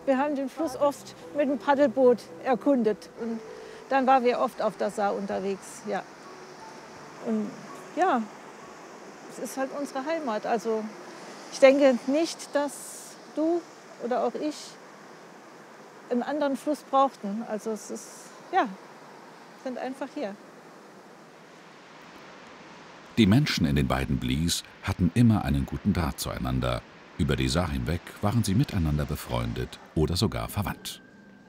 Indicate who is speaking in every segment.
Speaker 1: Wir haben den Fluss oft mit dem Paddelboot erkundet. Und dann waren wir oft auf der Saar unterwegs. Ja. Und ja, es ist halt unsere Heimat. Also ich denke nicht, dass du oder auch ich einen anderen Fluss brauchten. Also es ist, ja, sind einfach hier.
Speaker 2: Die Menschen in den beiden Blies hatten immer einen guten Draht zueinander. Über die Saar hinweg waren sie miteinander befreundet oder sogar verwandt.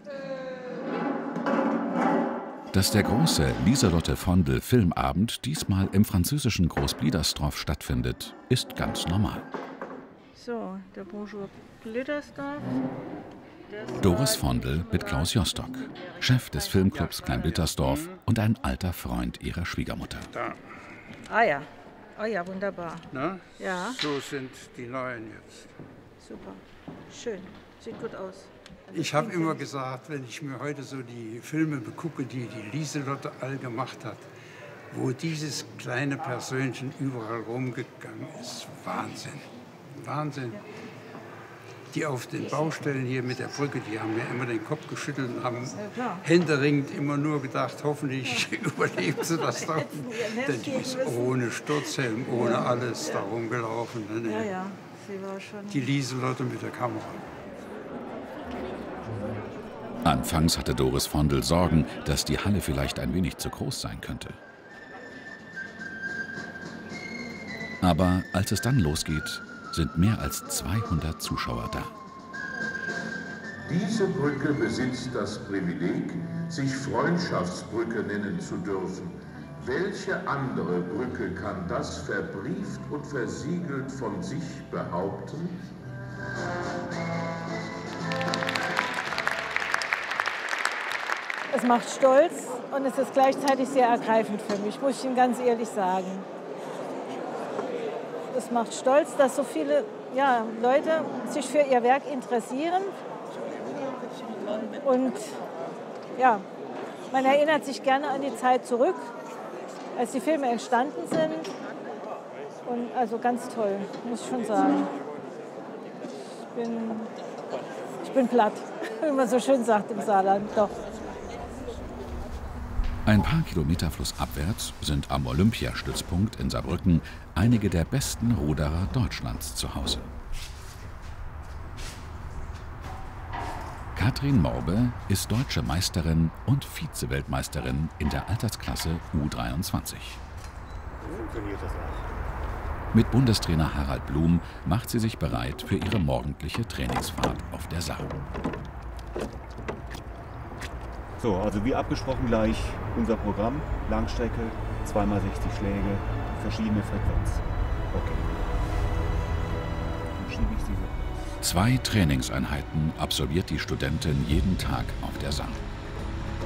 Speaker 2: Dass der große Lieselotte-Vondel-Filmabend diesmal im französischen Großbliedersdorf stattfindet, ist ganz normal.
Speaker 1: So, der Bonjour Blittersdorf.
Speaker 2: Doris Vondel mit Klaus Jostock, Chef des Filmclubs Klein-Blittersdorf und ein alter Freund ihrer Schwiegermutter.
Speaker 3: Da.
Speaker 1: Ah ja, oh ja, wunderbar.
Speaker 3: Na?
Speaker 1: Ja.
Speaker 3: So sind die Neuen jetzt.
Speaker 1: Super, schön, sieht gut aus.
Speaker 3: Ich habe immer gesagt, wenn ich mir heute so die Filme begucke, die die Lieselotte all gemacht hat, wo dieses kleine Persönchen überall rumgegangen ist, Wahnsinn, Wahnsinn. Die auf den Baustellen hier mit der Brücke, die haben mir immer den Kopf geschüttelt und haben händeringend immer nur gedacht, hoffentlich überlebt sie das da. Denn die ist ohne Sturzhelm, ohne alles da rumgelaufen. Ne?
Speaker 1: Ja, ja, sie war schon...
Speaker 3: Die Lieselotte mit der Kamera.
Speaker 2: Anfangs hatte Doris Vondel Sorgen, dass die Halle vielleicht ein wenig zu groß sein könnte. Aber als es dann losgeht, sind mehr als 200 Zuschauer da.
Speaker 4: Diese Brücke besitzt das Privileg, sich Freundschaftsbrücke nennen zu dürfen. Welche andere Brücke kann das verbrieft und versiegelt von sich behaupten?
Speaker 1: Es macht stolz und es ist gleichzeitig sehr ergreifend für mich, muss ich Ihnen ganz ehrlich sagen. Es macht stolz, dass so viele Leute sich für ihr Werk interessieren. Und ja, man erinnert sich gerne an die Zeit zurück, als die Filme entstanden sind. Und also ganz toll, muss ich schon sagen. Ich bin platt, wie man so schön sagt im Saarland, doch.
Speaker 2: Ein paar Kilometer flussabwärts sind am Olympiastützpunkt in Saarbrücken einige der besten Ruderer Deutschlands zu Hause. Katrin Morbe ist deutsche Meisterin und Vize-Weltmeisterin in der Altersklasse U23. Mit Bundestrainer Harald Blum macht sie sich bereit für ihre morgendliche Trainingsfahrt auf der Saar.
Speaker 5: So, also wie abgesprochen gleich unser Programm, Langstrecke, 2x60 Schläge, verschiedene Frequenz. Okay. Dann schiebe ich sie so.
Speaker 2: 2 Trainingseinheiten absolviert die Studentin jeden Tag auf der Saar.